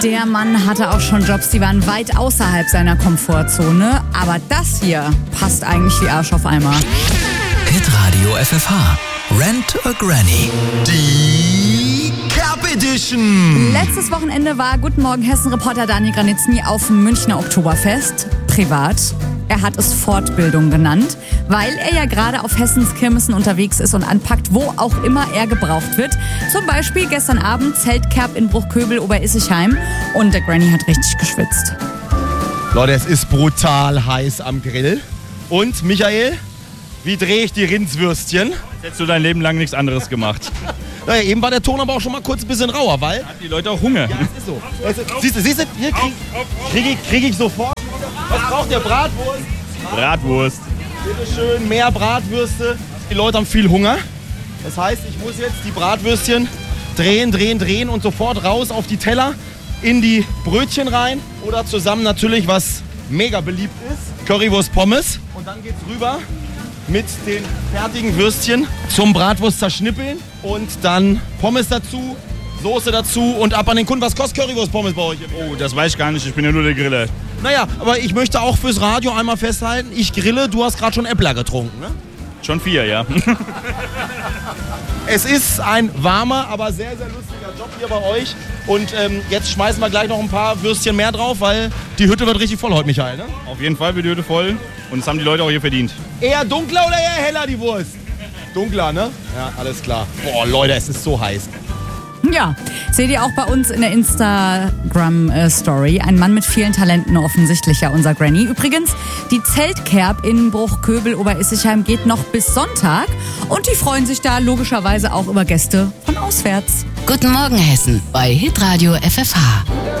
Der Mann hatte auch schon Jobs, die waren weit außerhalb seiner Komfortzone. Aber das hier passt eigentlich wie Arsch auf Eimer. Hitradio FFH. Rent a Granny. Die Cap Edition. Letztes Wochenende war Guten Morgen Hessen-Reporter Daniel Granitzny auf dem Münchner Oktoberfest. Privat. Er hat es Fortbildung genannt, weil er ja gerade auf Hessens Kirmessen unterwegs ist und anpackt, wo auch immer er gebraucht wird. Zum Beispiel gestern Abend Zeltcamp in Bruchköbel, Oberissigheim. Und der Granny hat richtig geschwitzt. Leute, es ist brutal heiß am Grill. Und Michael, wie drehe ich die Rindswürstchen? Hättest du dein Leben lang nichts anderes gemacht. Naja, eben war der Ton aber auch schon mal kurz ein bisschen rauer, weil... Hat die Leute auch Hunger. Ja, das ist so. Siehst du, hier krieg ich sofort. Was braucht der? Bratwurst? Bratwurst. Bitte schön, mehr Bratwürste. Die Leute haben viel Hunger. Das heißt, ich muss jetzt die Bratwürstchen drehen und sofort raus auf die Teller, in die Brötchen rein oder zusammen natürlich, was mega beliebt ist, Currywurst Pommes. Und dann geht's rüber mit den fertigen Würstchen zum Bratwurst zerschnippeln und dann Pommes dazu, Soße dazu und ab an den Kunden. Was kostet Currywurst Pommes bei euch? Oh, das weiß ich gar nicht, ich bin ja nur der Griller. Naja, aber ich möchte auch fürs Radio einmal festhalten, ich grille, du hast gerade schon Äppler getrunken, ne? Schon 4, ja. Es ist ein warmer, aber sehr, sehr lustiger Job hier bei euch. Und jetzt schmeißen wir gleich noch ein paar Würstchen mehr drauf, weil die Hütte wird richtig voll heute, Michael, ne? Auf jeden Fall wird die Hütte voll und das haben die Leute auch hier verdient. Eher dunkler oder eher heller die Wurst? Dunkler, ne? Ja, alles klar. Boah, Leute, es ist so heiß. Ja, seht ihr auch bei uns in der Instagram-Story. Ein Mann mit vielen Talenten, offensichtlich ja unser Granny. Übrigens, die Zeltcamp in Bruchköbel, Oberissigheim geht noch bis Sonntag. Und die freuen sich da logischerweise auch über Gäste von auswärts. Guten Morgen Hessen bei Hitradio FFH.